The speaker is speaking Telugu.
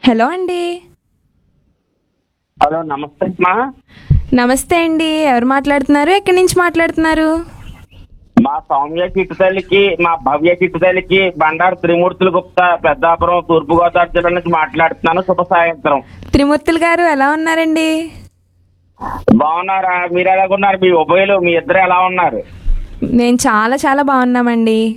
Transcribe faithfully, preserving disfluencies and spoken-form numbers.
హలో అండి. హలో నమస్తే అమ్మా. నమస్తే అండి. ఎవరు మాట్లాడుతున్నారు? ఎక్కడి నుంచి మాట్లాడుతున్నారు? మా సౌమ్య చిట్టుతల్లికి మా భవ్య చిట్టుతల్లికి బండారు త్రిమూర్తులు గుప్తా పెద్దాపురం తూర్పుగోదావరి జిల్లా నుంచి మాట్లాడుతున్నాను. శుభ సాయంత్రం. త్రిమూర్తులు గారు ఎలా ఉన్నారండి? బాగున్నారా? మీరు ఎలాగున్నారు? మీ ఉభయలు మీ ఇద్దరు ఎలా ఉన్నారు? మేము చాలా చాలా బాగున్నామండి.